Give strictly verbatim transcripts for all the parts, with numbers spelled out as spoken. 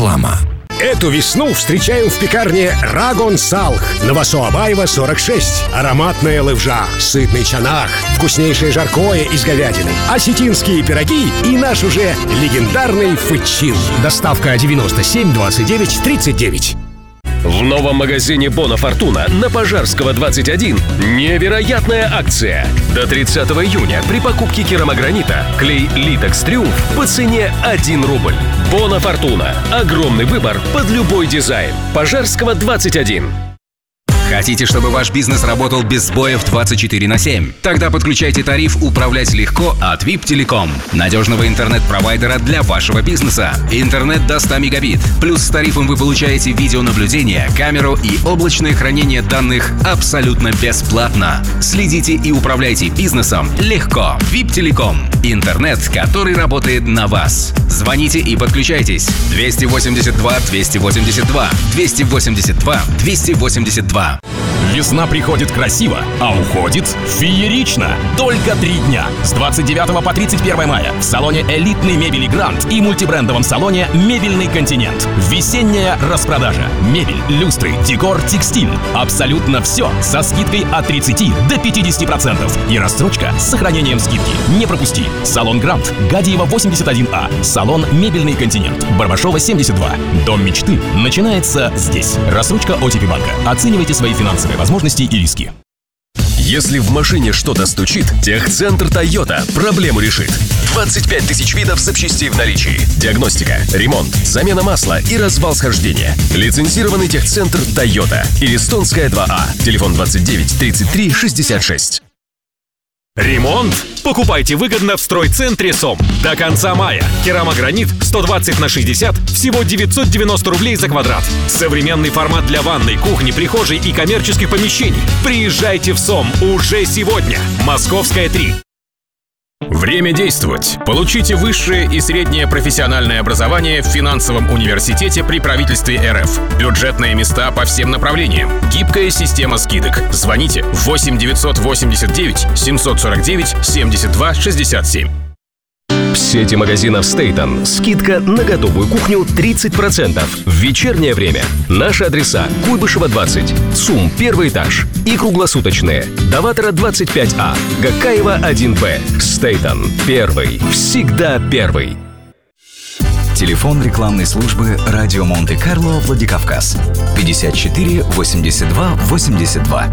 Реклама. Эту весну встречаем в пекарне «Рагон Салх» на Васо-Абаева, сорок шесть. Ароматная лывжа, сытный чанах, вкуснейшее жаркое из говядины, осетинские пироги и наш уже легендарный фычин. Доставка девяносто семь двадцать девять тридцать девять. В новом магазине Бона Фортуна на Пожарского, двадцать один невероятная акция. До тридцатого июня при покупке керамогранита клей Litex Триумф по цене один рубль. Бона Фортуна. Огромный выбор под любой дизайн. Пожарского, двадцать один. Хотите, чтобы ваш бизнес работал без сбоев двадцать четыре на семь? Тогда подключайте тариф «Управлять легко» от ви ай пи Telecom. Надежного интернет-провайдера для вашего бизнеса. Интернет до ста мегабит. Плюс с тарифом вы получаете видеонаблюдение, камеру и облачное хранение данных абсолютно бесплатно. Следите и управляйте бизнесом легко. ви ай пи Telecom. Интернет, который работает на вас. Звоните и подключайтесь. двести восемьдесят два двести восемьдесят два двести восемьдесят два двести восемьдесят два. Весна приходит красиво, а уходит феерично. Только три дня. С двадцать девятого по тридцать первое мая в салоне элитной мебели «Грант» и мультибрендовом салоне «Мебельный континент». Весенняя распродажа. Мебель, люстры, декор, текстиль. Абсолютно все со скидкой от тридцати до пятидесяти процентов. И рассрочка с сохранением скидки. Не пропусти. Салон «Грант», Гадиева, восемьдесят один А. Салон «Мебельный континент», Барбашова, семьдесят два. Дом мечты начинается здесь. Рассрочка о ти пи банка. Оценивайте свои финансовые возможности и риски. Если в машине что-то стучит, техцентр Toyota проблему решит. двадцать пять тысяч видов запчастей в наличии. Диагностика, ремонт, замена масла и развал схождения. Лицензированный техцентр Toyota. Илистонская, два А. Телефон двадцать девять тридцать три шестьдесят шесть. Ремонт? Покупайте выгодно в стройцентре СОМ. До конца мая. Керамогранит сто двадцать на шестьдесят всего девятьсот девяносто рублей за квадрат. Современный формат для ванной, кухни, прихожей и коммерческих помещений. Приезжайте в СОМ уже сегодня. Московская, три. Время действовать. Получите высшее и среднее профессиональное образование в финансовом университете при правительстве эр эф. Бюджетные места по всем направлениям. Гибкая система скидок. Звоните восемь девятьсот восемьдесят девять семьсот сорок девять семьдесят два шестьдесят семь. В сети магазинов Стейтон скидка на готовую кухню тридцать процентов. В вечернее время. Наши адреса: Куйбышева, двадцать, ЦУМ, первый этаж и круглосуточные. Доватора, двадцать пять А, Гакаева, один Б. Стейтон. Первый. Всегда первый. Телефон рекламной службы «Радио Монте-Карло, Владикавказ» пятьдесят четыре восемьдесят два восемьдесят два.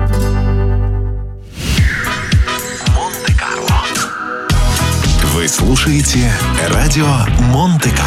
Вы слушаете «Радио Монте-Карло».